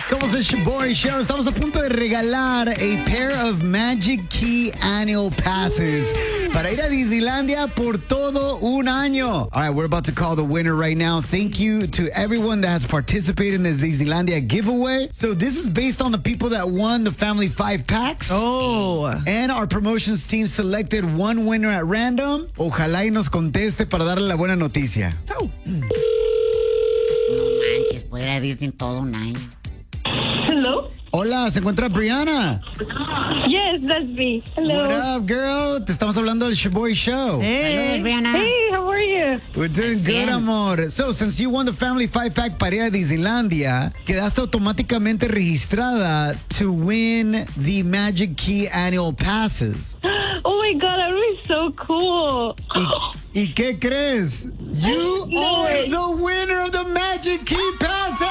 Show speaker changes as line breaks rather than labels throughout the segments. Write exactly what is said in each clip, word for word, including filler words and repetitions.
Somos el Shaboy Show. Estamos a punto de regalar a pair of Magic Key annual passes para ir a Disneylandia por todo un año. All right, we're about to call the winner right now. Thank you to everyone that has participated in this Disneylandia giveaway. So this is based on the people that won the Family Five Packs.
Oh.
And our promotions team selected one winner at random. Ojalá y nos conteste para darle la buena noticia.
Oh.
No manches, voy a ir a Disney todo un año.
Hello?
Hola, ¿se encuentra Brianna?
Yes, that's me. Hello.
What up, girl? Te estamos hablando del Shaboy Show.
Saludos, Brianna.
Hey, how are you?
We're doing good, amor. So, since you won the Family Five Pack para ir a Disneylandia, quedaste automáticamente registrada to win the Magic Key annual passes.
Oh my god, that would be so cool.
¿Y, ¿y qué crees? You
No
are
way.
the winner of the Magic Key passes!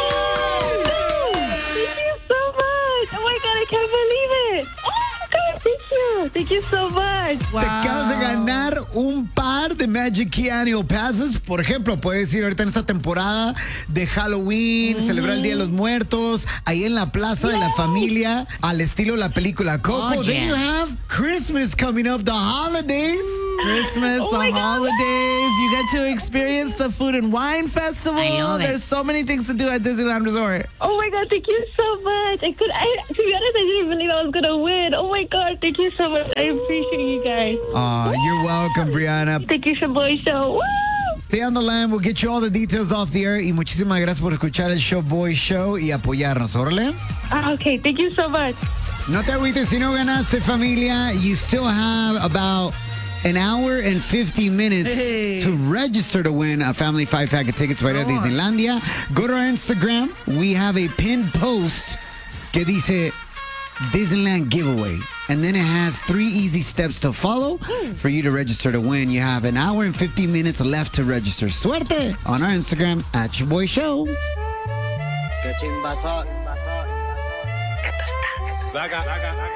Thank you so much. Oh my god, I can't believe it. Oh my god, thank you. Thank you so much.
Te acabas de ganar un par de Magic Key Annual Passes. Por ejemplo, puedes ir ahorita en esta temporada de Halloween, celebrar el Día de los Muertos, ahí en la Plaza de la Familia, al estilo de la película Coco.
Oh,
Then
yeah.
you have Christmas coming up, the holidays.
Christmas,
Oh
the
my God.
holidays. You get to experience the Food and Wine Festival.
I love it.
There's so many things to do at Disneyland Resort.
Oh my god, thank you so much. I could, I, to be honest, I didn't believe I was gonna win. Oh my god, thank you so much. I appreciate you guys.
Aw, you're welcome, Brianna.
Thank you, Shaboy Show. Woo!
Stay on the line, we'll get you all the details off the air. Y muchísimas gracias por escuchar el Showboy Show y apoyarnos, órale.
Ah, okay, thank you so much.
No te agüites si no ganaste, familia. You still have about an hour and fifty minutes
Hey.
to register to win a Family Five Pack of tickets para ir a
Come on.
Disneylandia. Go to our Instagram. We have a pinned post que dice Disneyland giveaway. And then it has three easy steps to follow for you to register to win. You have an hour and fifty minutes left to register. Suerte on our Instagram at Shaboy Show.
Saga.